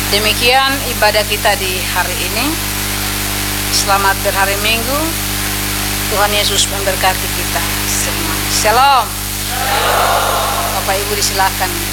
Demikian ibadah kita di hari ini. Selamat berhari Minggu. Tuhan Yesus memberkati kita semua. Shalom. Bapak Ibu disilakan.